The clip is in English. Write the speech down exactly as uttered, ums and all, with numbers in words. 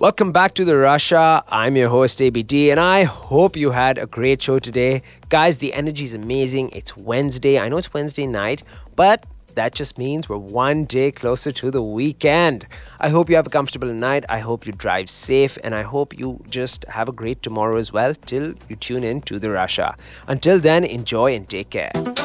Welcome back to the Russia. I'm your host A B D and I hope you had a great show today. Guys, the energy is amazing. It's Wednesday. I know it's Wednesday night, but that just means we're one day closer to the weekend. I hope you have a comfortable night. I hope you drive safe and I hope you just have a great tomorrow as well till you tune in to the Russia. Until then, enjoy and take care.